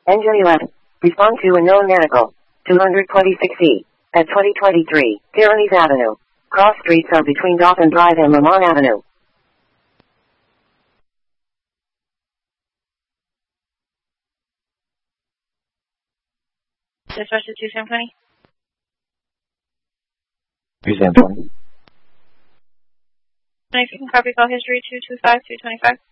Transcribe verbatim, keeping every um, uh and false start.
N J eleven. Respond to a known medical. two twenty-six E. At twenty twenty-three, Pyrenees Avenue. Cross streets are between Dauphin Drive and Lamont Avenue. Dispatch to two seven twenty. two seven twenty. If you can copy call history two two five two two five.